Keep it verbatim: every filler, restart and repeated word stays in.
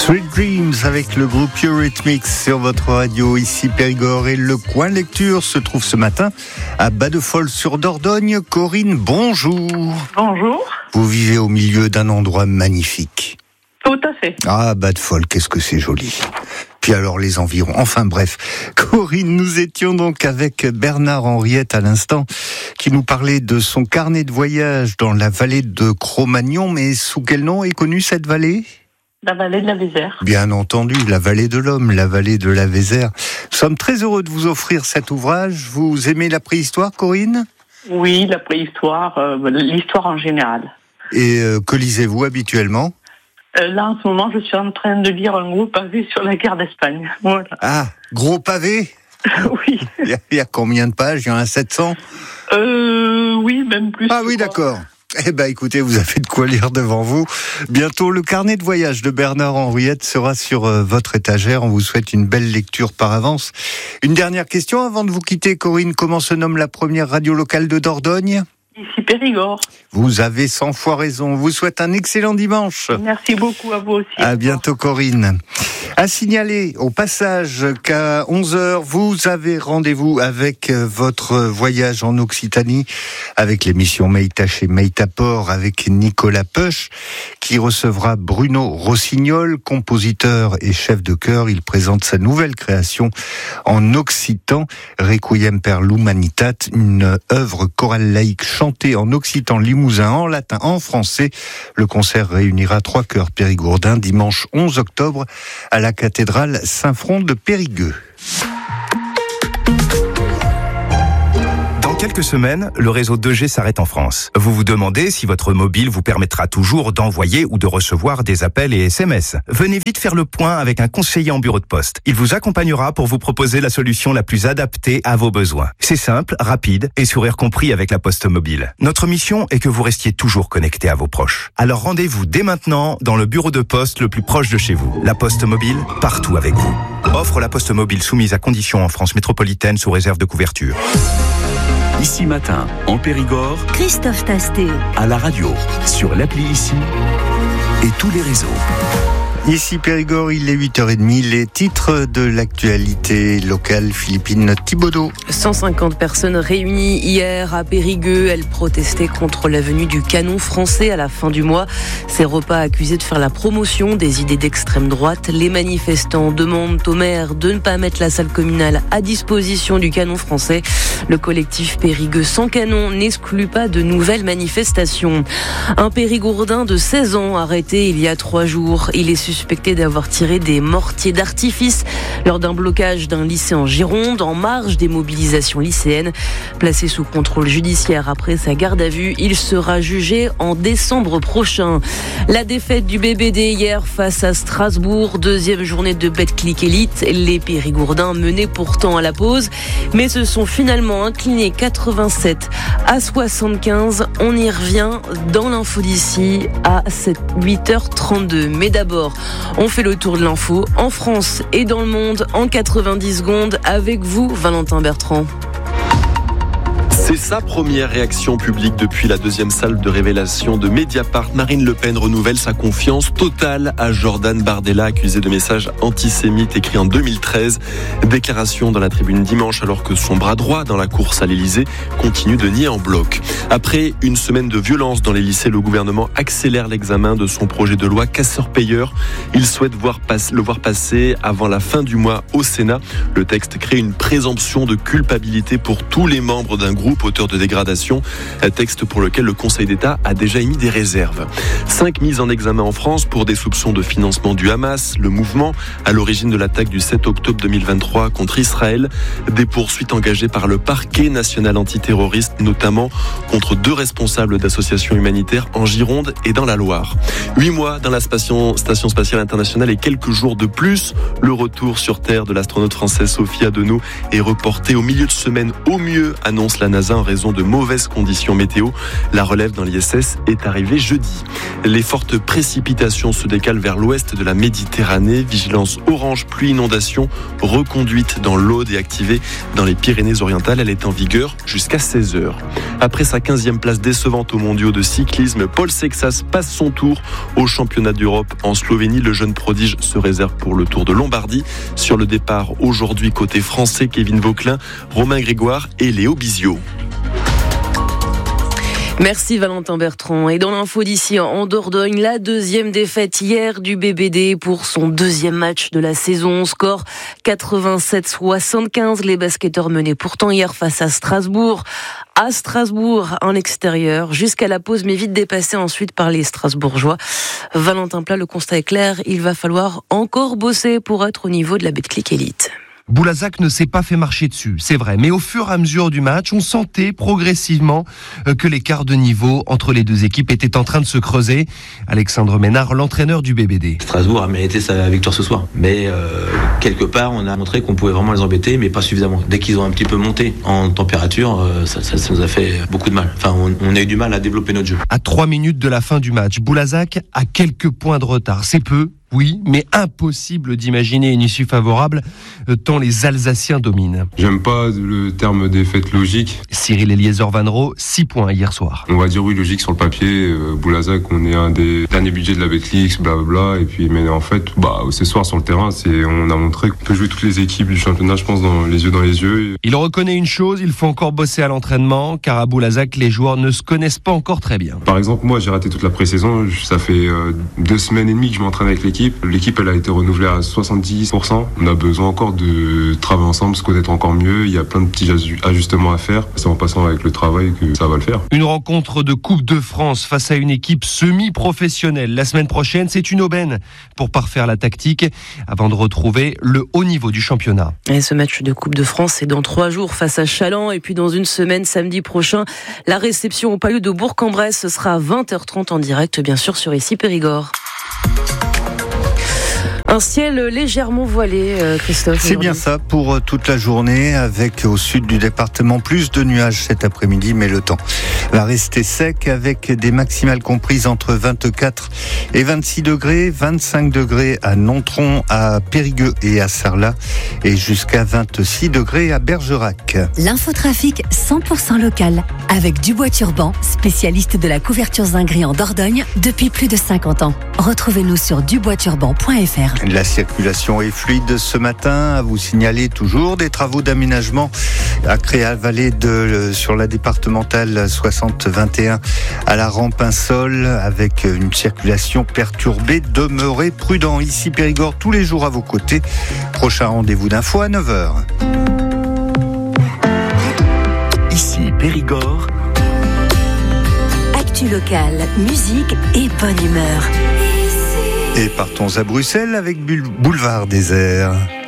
Sweet Dreams avec le groupe Eurythmics sur votre radio, ici Périgord, et le coin lecture se trouve ce matin à Bas-de-Folle-sur-Dordogne. Corinne, bonjour. Bonjour. Vous vivez au milieu d'un endroit magnifique. Tout à fait. Ah, Bas-de-Folle, qu'est-ce que c'est joli. Puis alors les environs. Enfin bref, Corinne, nous étions donc avec Bernard Henriette à l'instant, qui nous parlait de son carnet de voyage dans la vallée de Cro-Magnon. Mais sous quel nom est connue cette vallée ? La vallée de la Vézère. Bien entendu, la vallée de l'homme, la vallée de la Vézère. Nous sommes très heureux de vous offrir cet ouvrage. Vous aimez la préhistoire, Corinne ? Oui, la préhistoire, euh, l'histoire en général. Et euh, que lisez-vous habituellement ? euh, Là, en ce moment, je suis en train de lire un gros pavé sur la guerre d'Espagne. Voilà. Ah, gros pavé ? Oui. Il y, a, il y a combien de pages ? Il y en a sept cents ? Euh, oui, même plus. Ah oui, d'accord. Eh ben, écoutez, vous avez de quoi lire devant vous. Bientôt, le carnet de voyage de Bernard Henriette sera sur euh, votre étagère. On vous souhaite une belle lecture par avance. Une dernière question avant de vous quitter, Corinne. Comment se nomme la première radio locale de Dordogne ? Ici Périgord. Vous avez cent fois raison. On vous souhaite un excellent dimanche. Merci beaucoup à vous aussi. À bientôt, Corinne. À signaler au passage qu'à onze heures, vous avez rendez-vous avec votre voyage en Occitanie, avec l'émission Meïta chez Meïta Port, avec Nicolas Peuch, qui recevra Bruno Rossignol, compositeur et chef de chœur. Il présente sa nouvelle création en occitan, Requiem per l'Humanitat, une œuvre chorale laïque chantée en occitan limousin, en latin, en français. Le concert réunira trois chœurs périgourdins dimanche onze octobre à la cathédrale Saint-Front de Périgueux. Dans quelques semaines, le réseau deux G s'arrête en France. Vous vous demandez si votre mobile vous permettra toujours d'envoyer ou de recevoir des appels et S M S. Venez vite faire le point avec un conseiller en bureau de poste. Il vous accompagnera pour vous proposer la solution la plus adaptée à vos besoins. C'est simple, rapide et sourire compris avec la Poste Mobile. Notre mission est que vous restiez toujours connecté à vos proches. Alors rendez-vous dès maintenant dans le bureau de poste le plus proche de chez vous. La Poste Mobile, partout avec vous. Offre La Poste Mobile soumise à conditions en France métropolitaine sous réserve de couverture. Ici Matin, en Périgord, Christophe Tastet. À la radio, sur l'appli Ici et tous les réseaux. Ici Périgord, il est huit heures trente, les titres de l'actualité locale philippine. Thibaudot. cent cinquante personnes réunies hier à Périgueux. Elles protestaient contre la venue du canon français à la fin du mois. Ces repas accusés de faire la promotion des idées d'extrême droite. Les manifestants demandent au maire de ne pas mettre la salle communale à disposition du canon français. Le collectif Périgueux sans canon n'exclut pas de nouvelles manifestations. Un Périgourdin de seize ans arrêté il y a trois jours. Il est suspecté d'avoir tiré des mortiers d'artifice lors d'un blocage d'un lycée en Gironde, en marge des mobilisations lycéennes. Placé sous contrôle judiciaire après sa garde à vue, il sera jugé en décembre prochain. La défaite du B B D hier face à Strasbourg, deuxième journée de Betclic Elite. Les Périgourdins menaient pourtant à la pause, mais se sont finalement inclinés quatre-vingt-sept à soixante-quinze. On y revient dans l'info d'ici à huit heures trente-deux. Mais d'abord, on fait le tour de l'info en France et dans le monde en quatre-vingt-dix secondes avec vous, Valentin Bertrand. C'est sa première réaction publique depuis la deuxième salle de révélation de Mediapart. Marine Le Pen renouvelle sa confiance totale à Jordan Bardella, accusé de messages antisémites écrits en deux mille treize. Déclaration dans la tribune dimanche alors que son bras droit dans la course à l'Elysée continue de nier en bloc. Après une semaine de violence dans les lycées, le gouvernement accélère l'examen de son projet de loi casseur-payeur. Il souhaite voir passe, le voir passer avant la fin du mois au Sénat. Le texte crée une présomption de culpabilité pour tous les membres d'un groupe auteur de dégradation, un texte pour lequel le Conseil d'État a déjà émis des réserves. Cinq mises en examen en France pour des soupçons de financement du Hamas, le mouvement à l'origine de l'attaque du sept octobre deux mille vingt-trois contre Israël. Des poursuites engagées par le parquet national antiterroriste, notamment contre deux responsables d'associations humanitaires en Gironde et dans la Loire. Huit mois dans la station, station spatiale internationale et quelques jours de plus. Le retour sur Terre de l'astronaute française Sophie Adenau est reporté au milieu de semaine au mieux, annonce la NASA. Saint-Mazin en raison de mauvaises conditions météo. La relève dans l'I S S est arrivée jeudi. Les fortes précipitations se décalent vers l'ouest de la Méditerranée. Vigilance orange pluie inondation reconduite dans l'Aude et activée dans les Pyrénées-Orientales. Elle est en vigueur jusqu'à seize heures. Après sa quinzième place décevante aux mondiaux de cyclisme, Paul Sexas passe son tour au championnat d'Europe en Slovénie. Le jeune prodige se réserve pour le Tour de Lombardie. Sur le départ aujourd'hui côté français, Kevin Vauquelin, Romain Grégoire et Léo Bizio. Merci Valentin Bertrand. Et dans l'info d'ici en Dordogne, la deuxième défaite hier du B B D pour son deuxième match de la saison. Score quatre-vingt-sept soixante-quinze. Les basketteurs menaient pourtant hier face à Strasbourg. À Strasbourg, en extérieur, jusqu'à la pause, mais vite dépassé ensuite par les Strasbourgeois. Valentin Plat, le constat est clair, il va falloir encore bosser pour être au niveau de la Betclic Elite. Boulazac ne s'est pas fait marcher dessus, c'est vrai. Mais au fur et à mesure du match, on sentait progressivement que l'écart de niveau entre les deux équipes était en train de se creuser. Alexandre Ménard, l'entraîneur du B B D. Strasbourg a mérité sa victoire ce soir. Mais euh, quelque part, on a montré qu'on pouvait vraiment les embêter, mais pas suffisamment. Dès qu'ils ont un petit peu monté en température, euh, ça, ça, ça nous a fait beaucoup de mal. Enfin, on, on a eu du mal à développer notre jeu. À trois minutes de la fin du match, Boulazac a quelques points de retard. C'est peu. Oui, mais impossible d'imaginer une issue favorable tant les Alsaciens dominent. J'aime pas le terme défaite logique. Cyril Eliezer Vanro, six points hier soir. On va dire oui, logique sur le papier. Euh, Boulazac, on est un des derniers budgets de la Betclic, blablabla. Et puis, mais en fait, bah, ce soir sur le terrain, c'est, on a montré qu'on peut jouer toutes les équipes du championnat, je pense, dans les yeux dans les yeux. Il reconnaît une chose, il faut encore bosser à l'entraînement, car à Boulazac, les joueurs ne se connaissent pas encore très bien. Par exemple, moi, j'ai raté toute la pré-saison. Ça fait euh, deux semaines et demie que je m'entraîne avec l'équipe. L'équipe, elle a été renouvelée à soixante-dix pour cent. On a besoin encore de travailler ensemble, se connaître encore mieux. Il y a plein de petits ajustements à faire. C'est en passant avec le travail que ça va le faire. Une rencontre de Coupe de France face à une équipe semi-professionnelle. La semaine prochaine, c'est une aubaine pour parfaire la tactique avant de retrouver le haut niveau du championnat. Et ce match de Coupe de France, c'est dans trois jours face à Challans. Et puis dans une semaine, samedi prochain, la réception au Palais de Bourg-en-Bresse. Ce sera à vingt heures trente en direct, bien sûr, sur Ici Périgord. Un ciel légèrement voilé, Christophe. C'est bien ça pour toute la journée, avec au sud du département plus de nuages cet après-midi, mais le temps va rester sec avec des maximales comprises entre vingt-quatre et vingt-six degrés, vingt-cinq degrés à Nontron, à Périgueux et à Sarlat, et jusqu'à vingt-six degrés à Bergerac. L'infotrafic cent pour cent local, avec Dubois Turban, spécialiste de la couverture zinguerie en Dordogne depuis plus de cinquante ans. Retrouvez-nous sur dubois turban point f r. La circulation est fluide ce matin. À vous signaler toujours des travaux d'aménagement à Créal-Vallée de, sur la départementale soixante vingt et un à la rampe Pinsol, avec une circulation perturbée. Demeurez prudent. Ici Périgord, tous les jours à vos côtés. Prochain rendez-vous d'info à neuf heures. Ici Périgord. Actu locale, musique et bonne humeur. Et partons à Bruxelles avec Boulevard Désert.